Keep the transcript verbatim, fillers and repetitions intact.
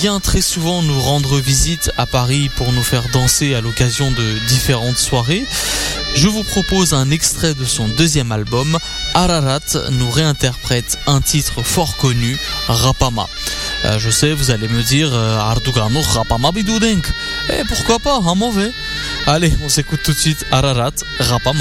vient très souvent nous rendre visite à Paris pour nous faire danser à l'occasion de différentes soirées. Je vous propose un extrait de son deuxième album. Ararat nous réinterprète un titre fort connu, Rapama. Euh, je sais, vous allez me dire, Ardugano Rapama Bidudenk. Et pourquoi pas, un mauvais. Allez, on s'écoute tout de suite Ararat, Rapama.